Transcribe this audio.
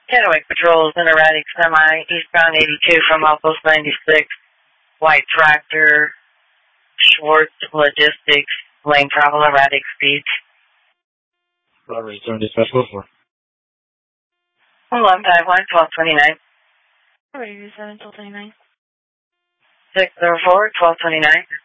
Kennewick Patrols in erratic semi, eastbound 82 from Outpost 96, white tractor, Schwartz Logistics, lane travel, erratic speeds. Robert, doing dispatch before. 1151, 1229. Radio 7 till 29. 604, 1229.